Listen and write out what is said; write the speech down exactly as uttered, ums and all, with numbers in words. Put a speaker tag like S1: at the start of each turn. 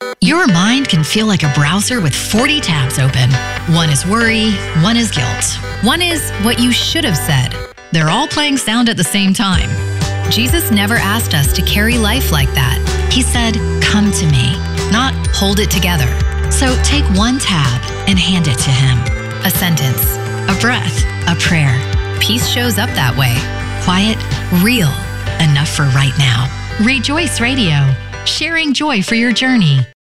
S1: Your mind can feel like a browser with forty tabs open. One is worry, one is guilt, one is what you should have said. They're all playing sound at the same time. Jesus never asked us to carry life like that. He said, "Come to me," not "hold it together." So take one tab and hand it to him. A sentence, a breath, a prayer. Peace shows up that way. Quiet, real, enough for right now. Rejoice Radio, sharing joy for your journey.